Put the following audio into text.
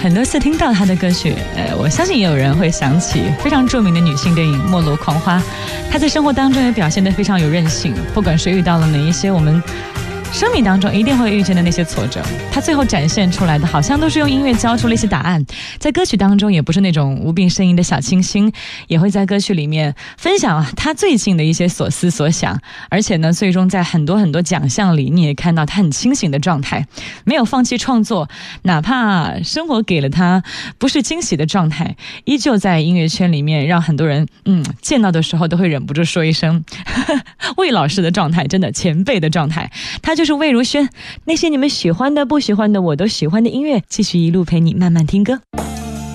很多次听到她的歌曲，我相信也有人会想起非常著名的女性电影《末路狂花》。她在生活当中也表现得非常有韧性，不管谁遇到了哪一些我们生命当中一定会遇见的那些挫折，他最后展现出来的好像都是用音乐交出了一些答案。在歌曲当中也不是那种无病呻吟的小清新，也会在歌曲里面分享他最近的一些所思所想，而且呢最终在很多奖项里你也看到他很清醒的状态，没有放弃创作，哪怕生活给了他不是惊喜的状态，依旧在音乐圈里面让很多人见到的时候都会忍不住说一声魏老师的状态，真的前辈的状态。他就是魏如萱，那些你们喜欢的不喜欢的我都喜欢的音乐，继续一路陪你慢慢听歌。